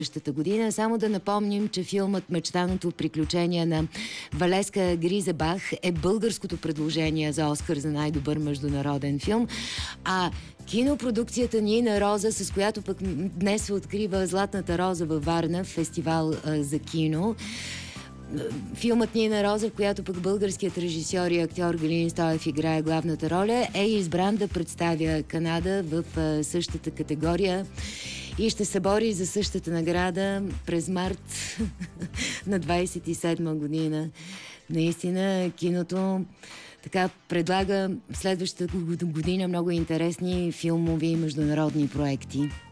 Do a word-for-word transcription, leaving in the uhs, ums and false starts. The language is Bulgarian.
следващата година. Само да напомним, че филмът "Мечтаното приключение" на Валеска Гризебах е българското предложение за Оскар за най-добър международен филм. А кинопродукцията "Нина Роза", с която пък днес се открива "Златната роза" във Варна, фестивал а, за кино. Филмът "Нина Роза", в която пък българският режисьор и актьор Галин Стоев играе главната роля, е избран да представя Канада в а, същата категория и ще се бори за същата награда през март на двайсет и седма година. Наистина киното така предлага следващата година много интересни филмови и международни проекти.